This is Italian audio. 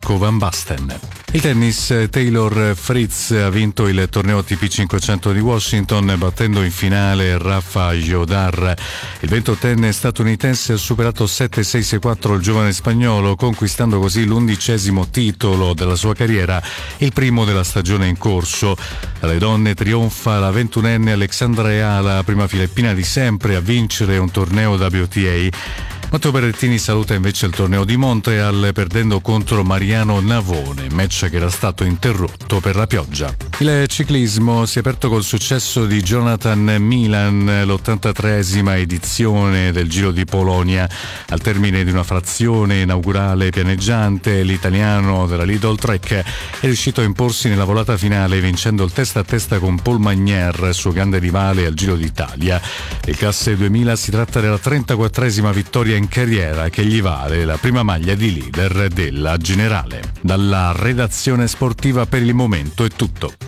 Marco Van Basten. Il tennis, Taylor Fritz ha vinto il torneo ATP 500 di Washington battendo in finale Rafa Jodar. Il 28enne statunitense ha superato 7-6-6-4 il giovane spagnolo, conquistando così l'11° titolo della sua carriera, il primo della stagione in corso. Alle donne trionfa la 21enne Alexandra, la prima filippina di sempre a vincere un torneo WTA. Matteo Berrettini saluta invece il torneo di Montreal perdendo contro Mariano Navone, match che era stato interrotto per la pioggia. Il ciclismo si è aperto col successo di Jonathan Milan, l'83esima edizione del Giro di Polonia. Al termine di una frazione inaugurale pianeggiante, l'italiano della Lidl Trek è riuscito a imporsi nella volata finale vincendo il testa a testa con Paul Magnier, suo grande rivale al Giro d'Italia. Il Classe 2000 si tratta della 34esima vittoria in carriera che gli vale la prima maglia di leader della generale. Dalla redazione sportiva per il momento è tutto.